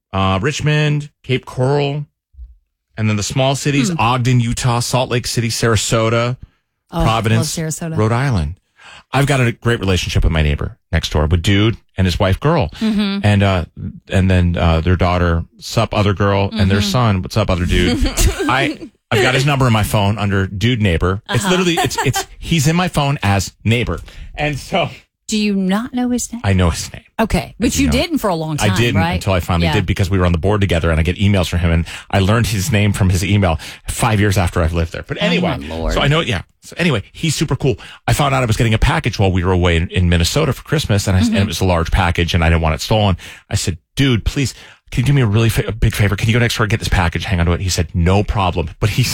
Richmond, Cape Coral, and then the small cities, Ogden, Utah, Salt Lake City, Sarasota, Providence, Sarasota. Rhode Island. I've got a great relationship with my neighbor next door, with dude and his wife, girl. Mm-hmm. And then their daughter, sup, other girl, and their son, what's up, other dude. I've got his number in my phone under dude neighbor. It's literally, he's in my phone as neighbor. And so. Do you not know his name? I know his name. Okay. But you didn't for a long time, I didn't right? until I finally did, because we were on the board together and I get emails from him, and I learned his name from his email 5 years after I've lived there. But anyway, my Lord. so I know, So anyway, he's super cool. I found out I was getting a package while we were away in Minnesota for Christmas, and it was a large package and I didn't want it stolen. I said, dude, please, can you do me a really big favor? Can you go next door and get this package? Hang on to it. He said, no problem. But he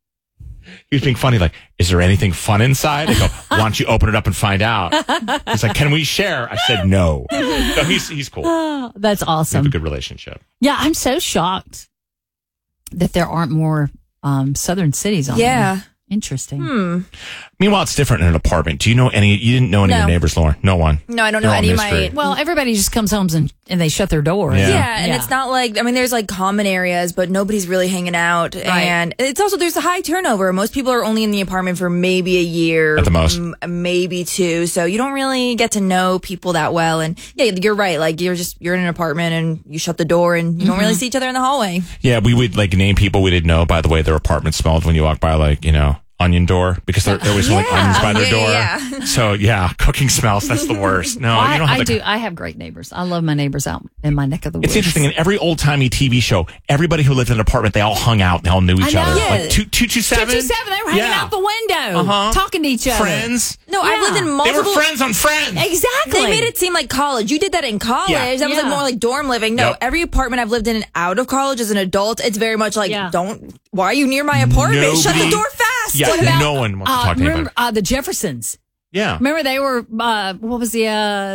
was being funny, like, is there anything fun inside? I go, why don't you open it up and find out? He's like, can we share? I said, no. So he's cool. Oh, that's awesome. We have a good relationship. Yeah, I'm so shocked that there aren't more southern cities on there. Interesting. Meanwhile, it's different in an apartment. Do you know any? You didn't know any of your neighbors, Lauren? No one. No, I don't know They're all any of mystery. my. Well, everybody just comes home and they shut their doors. Yeah. And it's not like, I mean, there's like common areas, but nobody's really hanging out. Right. And it's also, there's a high turnover. Most people are only in the apartment for maybe a year. At the most. Maybe two. So you don't really get to know people that well. And yeah, you're right. Like you're in an apartment and you shut the door and you don't really see each other in the hallway. Yeah, we would like name people we didn't know by the way their apartment smelled when you walk by, like, onion door, because they're always smell like onions by their door. Yeah. So cooking smells. That's the worst. No, you don't have I have great neighbors. I love my neighbors out in my neck of the woods. It's interesting. In every old timey TV show, everybody who lived in an apartment, they all hung out. They all knew each other. Yeah. Like 227. 227. They were hanging out the window, talking to each other. Friends. No, I've lived in multiple. They were friends on Friends. Exactly. They made it seem like college. You did that in college. Yeah. That was like more like dorm living. No, every apartment I've lived in and out of college as an adult, it's very much like, why are you near my apartment? Shut the door fast. Yeah, What about, no one wants to talk to anybody. Remember the Jeffersons? Yeah. Remember they were, what was the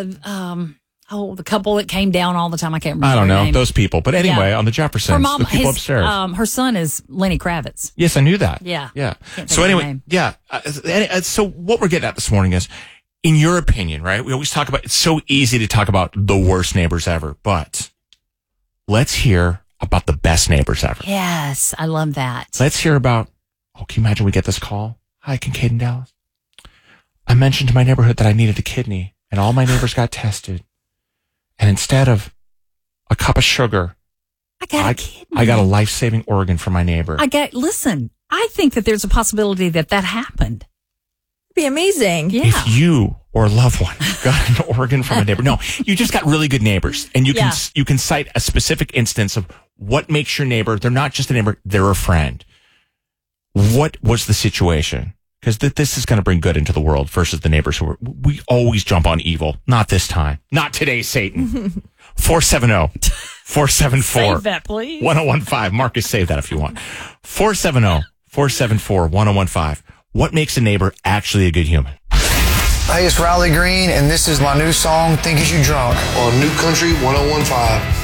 couple that came down all the time? I can't remember. I don't their know name. those people. But anyway, on the Jeffersons, Her mom, the people upstairs. her son is Lenny Kravitz. Yes, I knew that. Yeah. Yeah. Can't think So of her anyway, name. so what we're getting at this morning is, in your opinion, right? We always talk about, it's so easy to talk about the worst neighbors ever, but let's hear about the best neighbors ever. Yes, I love that. Let's hear about, can you imagine we get this call? Hi, Kincaid in Dallas. I mentioned to my neighborhood that I needed a kidney, and all my neighbors got tested. And instead of a cup of sugar, I got a kidney. I got a life-saving organ for my neighbor. Listen, I think that there's a possibility that happened. It'd be amazing. Yeah. If you or a loved one got an organ from a neighbor, no, you just got really good neighbors, and you can cite a specific instance of what makes your neighbor. They're not just a neighbor; they're a friend. What was the situation? Because this is going to bring good into the world versus the neighbors we always jump on evil. Not this time. Not today, Satan. 470-474. Save that, please. 1015. Marcus, save that if you want. 470-474-1015. What makes a neighbor actually a good human? Hey, it's Riley Green, and this is my new song, Think Is You Drunk, on New Country 1015.